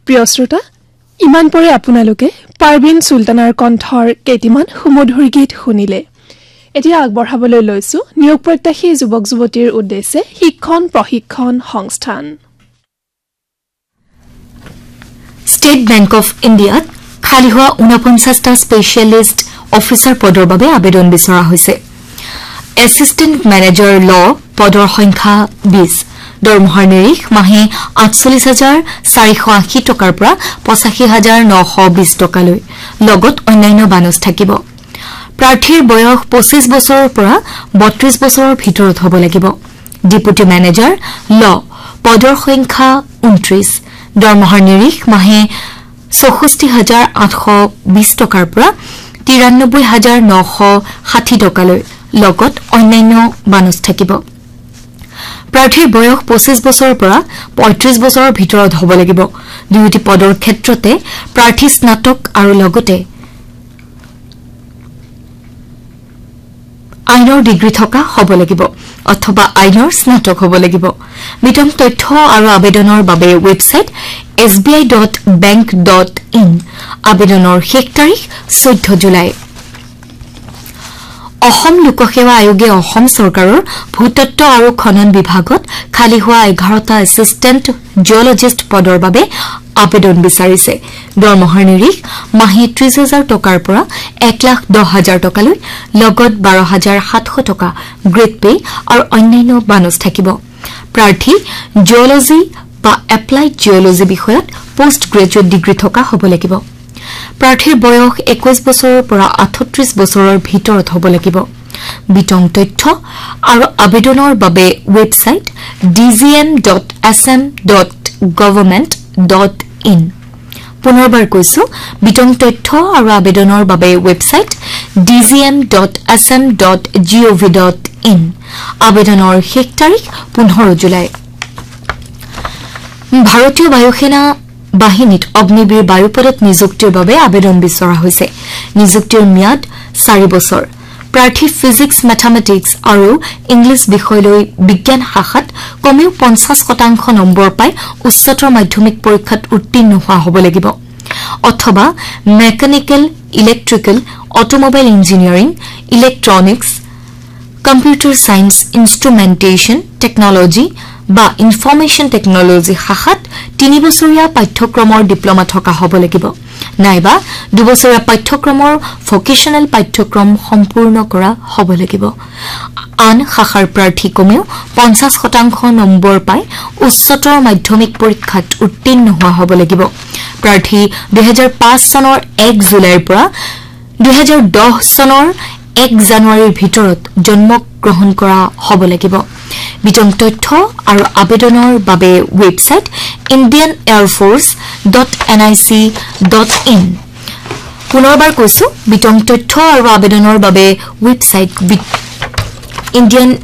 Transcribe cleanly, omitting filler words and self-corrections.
প্ৰিয় শ্ৰোতা ইমান পৰে আপোনালোকে পাৰবিন সুলতানাৰ কণ্ঠৰ কেইটিমান সুমধুৰ গীত শুনিলে এতিয়া আগবঢ়াবলৈ লৈছো নিয়োগ প্ৰত্যাশী যুৱক যুৱতীৰ উদ্দেশ্যে শিক্ষণ প্ৰশিক্ষণ সংস্থান ষ্টেট বেংক অফ ইণ্ডিয়াত খালি হোৱা 49টা স্পেচিয়েলিষ্ট অফিচাৰ পদৰ বাবে আবেদন বিচৰা হৈছে এছিষ্টেণ্ট মেনেজাৰ ল পদৰ সংখ্যা 20 দৰমহাৰ নিৰিখ মাহে ৪৮,৪৮০ টকাৰ পৰা ৮৫,৯২০ টকালৈ লগত অন্যান্য বানচ থাকিব প্ৰাৰ্থীৰ বয়স ২৫ বছৰৰ পৰা ৩২ বছৰৰ ভিতৰত হ'ব লাগিব ডেপুটি মেনেজাৰ ল পদৰ সংখ্যা ২৯ দৰমহাৰ নিৰিখ মাহে ৬৪,৮২০ টকাৰ পৰা ৯৩,৯৬০ টকালৈ লগত অন্যান্য বানচ থাকিব প্ৰাৰ্থীৰ বয়স ২৫ বছৰৰ পৰা ৩৫ বছৰৰ ভিতৰত হ'ব লাগিব দুয়োটি পদৰ ক্ষেত্ৰতে প্ৰাৰ্থী স্নাতক আৰু লগতে আইনৰ ডিগ্ৰী থকা হ'ব লাগিব অথবা আইনৰ স্নাতক হ'ব লাগিব বিতং তথ্য আৰু আবেদনৰ বাবে ৱেবছাইট sbi.bank.in আবেদনৰ শেষ তাৰিখ 14 জুলাই অসম লোকসেৱা আয়োগে অসম চৰকাৰৰ ভূতত্ব আৰু খনন বিভাগত খালি হোৱা 11টা এছিষ্টেণ্ট জিঅলজিষ্ট পদৰ বাবে আবেদন বিচাৰিছে দৰমহাৰ নিৰিখ মাহে ৩০,০০০ টকাৰ পৰা ১,১০,০০০ টকালৈ লগত ১২,৭০০ টকা গ্ৰেড পে আৰু অন্যান্য বানচ থাকিব প্ৰাৰ্থী জিঅলজি বা এপ্লাইড জিঅলজি বিষয়ত পোষ্ট গ্ৰেজুৱেট ডিগ্ৰী থকা হ'ব লাগিব প্ৰাৰ্থীৰ বয়স ২১ বছৰৰ পৰা ৩৮ বছৰৰ ভিতৰত হ'ব লাগিব বিতং তথ্য আৰু আবেদনৰ বাবে ৱেবছাইট dgm.sm.government.in পুনৰবাৰ কৈছো বিতং তথ্য আৰু আবেদনৰ বাবে ৱেবছাইট dgm.sm.gov.in আবেদনৰ শেষ তাৰিখ 15 জুলাই ভাৰতীয় বায়ুসেনা বাহিনীত অগ্নিবীৰ বায়ুপদত নিযুক্তিৰ বাবে আবেদন বিচৰা হৈছে নিযুক্তিৰ ম্যাদ 4 বছৰ প্ৰাৰ্থী ফিজিক্স মেথামেটিক্স আৰু ইংলিছ বিষয়লৈ বিজ্ঞান শাখাত কমেও 50% নম্বৰ পাই উচ্চতৰ মাধ্যমিক পৰীক্ষাত উত্তীৰ্ণ হোৱা হ'ব লাগিব অথবা mechanical ইলেক্ট্ৰিক্যাল automobile engineering electronics computer science ইনষ্ট্ৰুমেন্টেশন technology বা ইনফৰমেশন টেকনলজি শাখাত 3 বছৰীয়া পাঠ্যক্ৰমৰ ডিপ্লোমা থকা হ'ব লাগিব নাইবা 2 বছৰীয়া পাঠ্যক্ৰমৰ ভোকেশনাল পাঠ্যক্ৰম সম্পূৰ্ণ কৰা হ'ব লাগিব আন শাখাৰ প্ৰাৰ্থী কমেও 50% নম্বৰ পাই উচ্চতৰ মাধ্যমিক পৰীক্ষাত উত্তীৰ্ণ হোৱা হ'ব লাগিব প্ৰাৰ্থী 2005 চনৰ 1 জুলাইৰ পৰা 2010 চনৰ 1 জানুৱাৰীৰ ভিতৰত জন্ম গ্ৰহণ কৰা হ'ব লাগিব বিতং তথ্য আৰু আবেদনৰ বাবে ৱেবছাইট indianairforce.nic.in পুনৰবাৰ কৈছো বিতং তথ্য আৰু আবেদনৰ বাবে ৱেবছাইট ইণ্ডিয়ান